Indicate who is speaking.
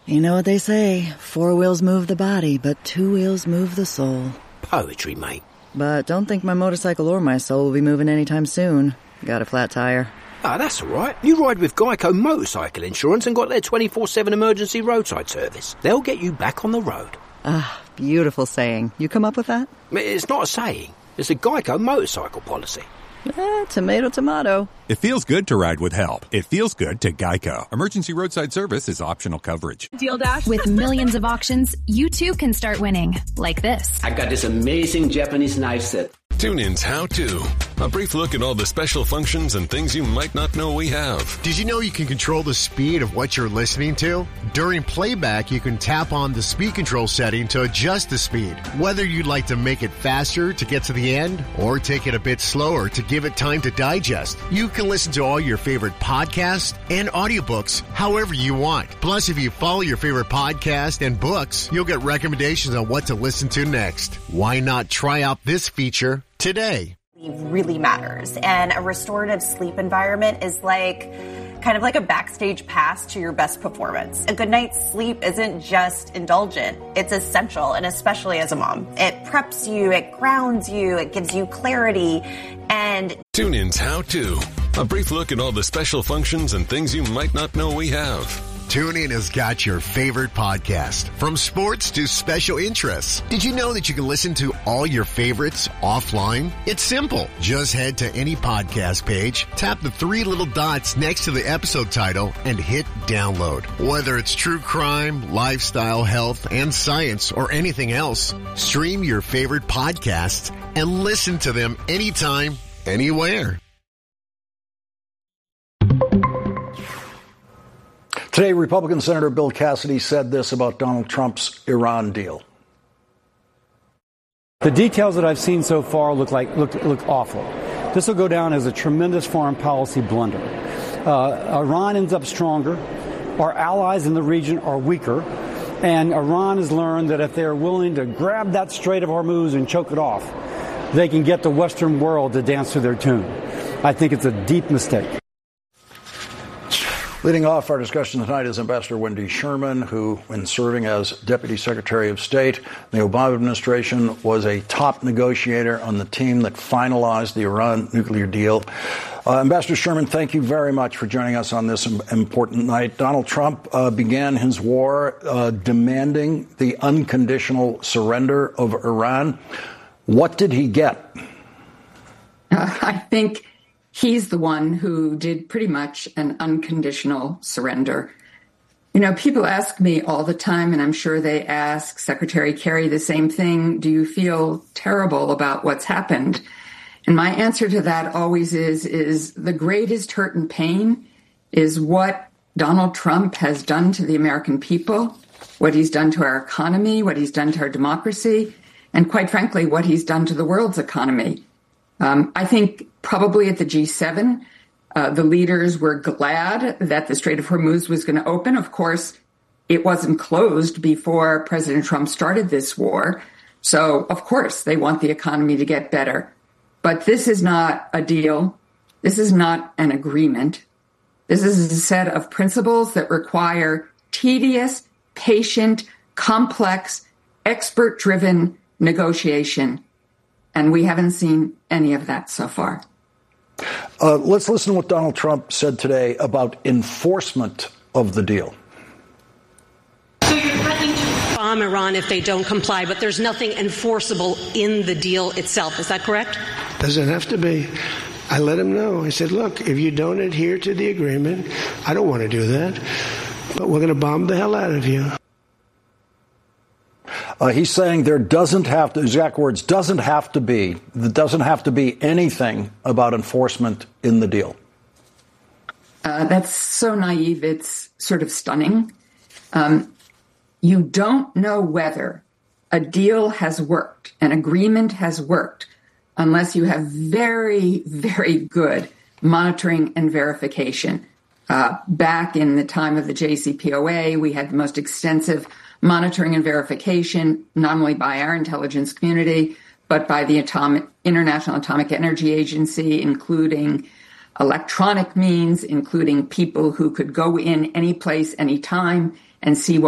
Speaker 1: You know what they say, 4 wheels move the body, but 2 wheels move the soul.
Speaker 2: Poetry, mate.
Speaker 1: But don't think my motorcycle or my soul will be moving anytime soon. Got a flat tire.
Speaker 2: Ah, that's all right. You ride with Geico Motorcycle Insurance and got their 24/7 emergency roadside service. They'll get you back on the road.
Speaker 1: Ah, beautiful saying. You come up with that?
Speaker 2: It's not a saying. It's a Geico motorcycle policy.
Speaker 1: Tomato, tomato.
Speaker 3: It feels good to ride with help. It feels good to Geico. Emergency roadside service is optional coverage.
Speaker 4: Deal Dash.
Speaker 5: With millions of auctions, you too can start winning. Like this.
Speaker 6: I got this amazing Japanese knife set.
Speaker 7: TuneIn's How To. A brief look at all the special functions and things you might not know we have.
Speaker 8: Did you know you can control the speed of what you're listening to? During playback, you can tap on the speed control setting to adjust the speed. Whether you'd like to make it faster to get to the end or take it a bit slower to give it time to digest, you can listen to all your favorite podcasts and audiobooks however you want. Plus, if you follow your favorite podcast and books, you'll get recommendations on what to listen to next. Why not try out this feature today?
Speaker 9: Really matters, and a restorative sleep environment is kind of like a backstage pass to your best performance. A good night's sleep isn't just indulgent, it's essential, and especially as a mom. It preps you, it grounds you, it gives you clarity, and
Speaker 7: TuneIn's How To. A brief look at all the special functions and things you might not know we have.
Speaker 8: TuneIn has got your favorite podcast, from sports to special interests. Did you know that you can listen to all your favorites offline? It's simple. Just head to any podcast page, tap the 3 little dots next to the episode title, and hit download. Whether it's true crime, lifestyle, health, and science, or anything else, stream your favorite podcasts and listen to them anytime, anywhere.
Speaker 10: Today, Republican Senator Bill Cassidy said this about Donald Trump's Iran deal.
Speaker 11: The details that I've seen so far look awful. This will go down as a tremendous foreign policy blunder. Iran ends up stronger. Our allies in the region are weaker. And Iran has learned that if they're willing to grab that Strait of Hormuz and choke it off, they can get the Western world to dance to their tune. I think it's a deep mistake.
Speaker 10: Leading off our discussion tonight is Ambassador Wendy Sherman, who, when serving as Deputy Secretary of State in the Obama administration, was a top negotiator on the team that finalized the Iran nuclear deal. Ambassador Sherman, thank you very much for joining us on this important night. Donald Trump began his war demanding the unconditional surrender of Iran. What did he get?
Speaker 12: I think he's the one who did pretty much an unconditional surrender. You know, people ask me all the time, and I'm sure they ask Secretary Kerry the same thing. Do you feel terrible about what's happened? And my answer to that always is the greatest hurt and pain is what Donald Trump has done to the American people, what he's done to our economy, what he's done to our democracy, and quite frankly, what he's done to the world's economy. I think probably at the G7, the leaders were glad that the Strait of Hormuz was going to open. Of course, it wasn't closed before President Trump started this war. So, of course, they want the economy to get better. But this is not a deal. This is not an agreement. This is a set of principles that require tedious, patient, complex, expert-driven negotiation. And we haven't seen any of that so far.
Speaker 10: Let's listen to what Donald Trump said today about enforcement of the deal.
Speaker 13: So you're threatening to bomb Iran if they don't comply, but there's nothing enforceable in the deal itself. Is that correct?
Speaker 14: Doesn't have to be. I let him know. I said, look, if you don't adhere to the agreement, I don't want to do that, but we're going to bomb the hell out of you.
Speaker 10: He's saying there doesn't have to, exact words, there doesn't have to be anything about enforcement in the deal.
Speaker 12: That's so naive. It's sort of stunning. You don't know whether a deal has worked, an agreement has worked, unless you have very, very good monitoring and verification. Back in the time of the JCPOA, we had the most extensive monitoring and verification, not only by our intelligence community, but by the International Atomic Energy Agency, including electronic means, including people who could go in any place, any time, and see what